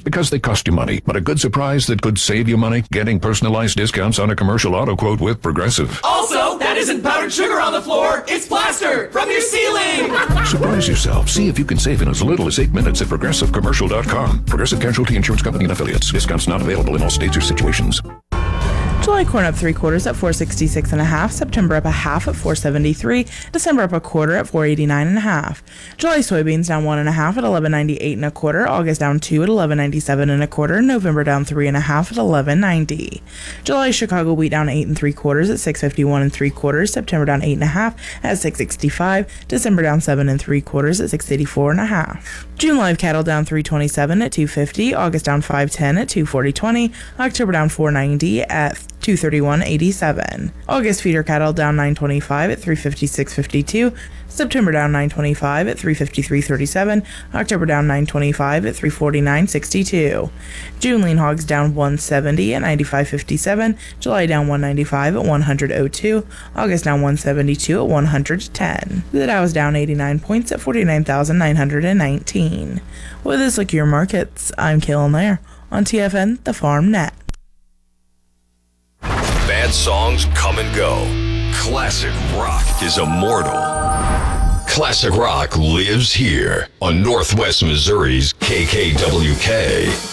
because they cost you money. But a good surprise that could save you money? Getting personalized discounts on a commercial auto quote with Progressive. Also, that isn't powdered sugar on the floor. It's plaster from your ceiling. Surprise yourself. See if you can save in as little as 8 minutes at ProgressiveCommercial.com. Progressive Casualty Insurance Company and Affiliates. Discounts not available in all states or situations. July corn up 3/4 at 466 1/2. September up 1/2 at 473. December up 1/4 at 489 1/2. July soybeans down 1 1/2 at 1198 1/4. August down 2 at 1197 1/4. November down 3 1/2 at 1190. July Chicago wheat down 8 3/4 at 651 3/4. September down 8 1/2 at 665. December down 7 3/4 at 684 1/2. June live cattle down 327 at 250. August down 510 at 240.20. October down 490 at 231.87. August feeder cattle down 925 at 356.52. September down 925 at 353.37. October down 925 at 349.62. June lean hogs down 170 at 95.57. July down 195 at 100.02. August down 172 at 100.10. The Dow is down 89 points at 49,919. With this look at your markets, I'm Kaylin Lair on TFN The Farm Net. Bad songs come and go. Classic rock is immortal. Classic rock lives here on Northwest Missouri's KKWK.